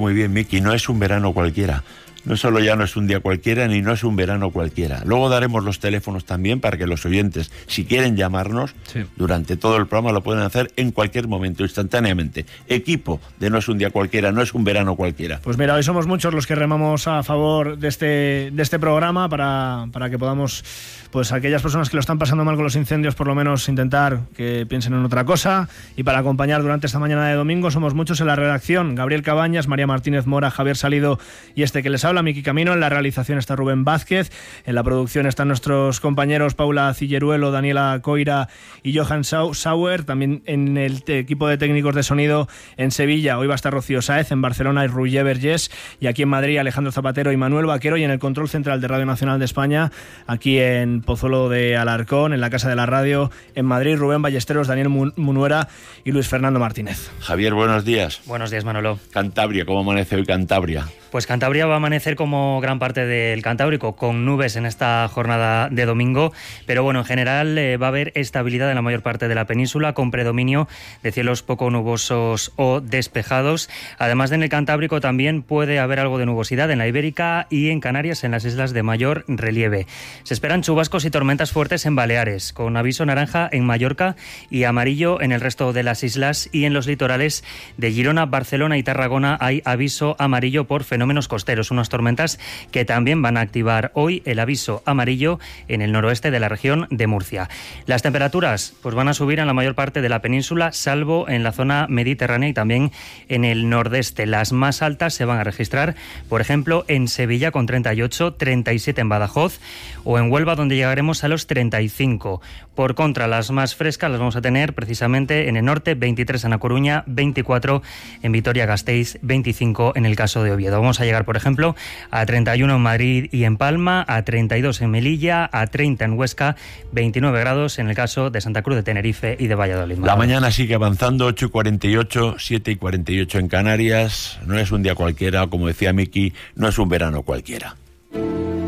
muy bien, Miki, no es un verano cualquiera. No solo ya no es un día cualquiera, ni no es un verano cualquiera. Luego daremos los teléfonos también para que los oyentes, si quieren llamarnos, durante todo el programa lo pueden hacer en cualquier momento, instantáneamente. Equipo de no es un día cualquiera, no es un verano cualquiera. Pues mira, hoy somos muchos los que remamos a favor de este programa para que podamos, pues aquellas personas que lo están pasando mal con los incendios, por lo menos intentar que piensen en otra cosa. Y para acompañar durante esta mañana de domingo somos muchos en la redacción: Gabriel Cabañas, María Martínez Mora, Javier Salido y este que les habla, Miki Camino. En la realización está Rubén Vázquez, en la producción están nuestros compañeros Paula Cilleruelo, Daniela Coira y Johan Sauer. También en el equipo de técnicos de sonido en Sevilla hoy va a estar Rocío Sáez, en Barcelona y Roger Vergés, y aquí en Madrid Alejandro Zapatero y Manuel Vaquero, y en el control central de Radio Nacional de España, aquí en Pozuelo de Alarcón, en la Casa de la Radio en Madrid, Rubén Ballesteros, Daniel Munuera y Luis Fernando Martínez. Javier, buenos días. Buenos días, Manolo. Cantabria, ¿cómo amanece hoy Cantabria? Pues Cantabria va a amanecer como gran parte del Cantábrico, con nubes en esta jornada de domingo, pero bueno, en general va a haber estabilidad en la mayor parte de la península, con predominio de cielos poco nubosos o despejados. Además de en el Cantábrico también puede haber algo de nubosidad en la Ibérica y en Canarias, en las islas de mayor relieve. Se esperan chubascos y tormentas fuertes en Baleares, con aviso naranja en Mallorca y amarillo en el resto de las islas, y en los litorales de Girona, Barcelona y Tarragona hay aviso amarillo por fenómenos costeros, unas tormentas que también van a activar hoy el aviso amarillo en el noroeste de la región de Murcia. Las temperaturas pues van a subir en la mayor parte de la península, salvo en la zona mediterránea y también en el nordeste. Las más altas se van a registrar, por ejemplo, en Sevilla con 38, 37 en Badajoz, o en Huelva, donde llegaremos a los 35. Por contra, las más frescas las vamos a tener precisamente en el norte, 23 en A Coruña, 24 en Vitoria-Gasteiz, 25 en el caso de Oviedo. Vamos a llegar, por ejemplo, a 31 en Madrid y en Palma, a 32 en Melilla, a 30 en Huesca, 29 grados en el caso de Santa Cruz de Tenerife y de Valladolid. La mañana sigue avanzando, 8:48, 7:48 en Canarias. No es un día cualquiera, como decía Miki, no es un verano cualquiera.